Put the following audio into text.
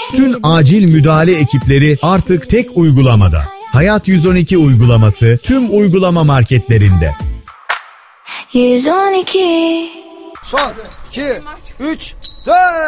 Tüm acil müdahale ekipleri artık tek uygulamada. Hayat 112 uygulaması tüm uygulama marketlerinde. 112. Son, 2, 3, 4.